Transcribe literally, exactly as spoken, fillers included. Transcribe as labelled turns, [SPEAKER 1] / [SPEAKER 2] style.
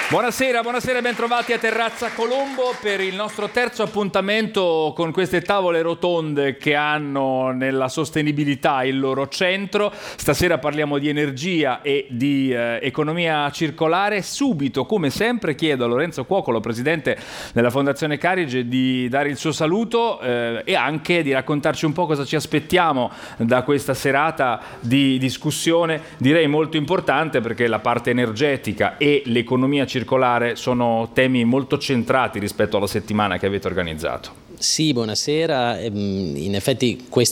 [SPEAKER 1] Buonasera, buonasera e bentrovati a Terrazza Colombo per il nostro terzo appuntamento con queste tavole rotonde che hanno nella sostenibilità il loro centro. Stasera parliamo di energia e di eh, economia circolare. Subito, come sempre, chiedo a Lorenzo Cuocolo, presidente della Fondazione Carige, di dare il suo saluto eh, e anche di raccontarci un po' cosa ci aspettiamo da questa serata di discussione, direi molto importante, perché la parte energetica e l'economia circolare sono temi molto centrati rispetto alla settimana che avete organizzato.
[SPEAKER 2] Sì, buonasera. In effetti questo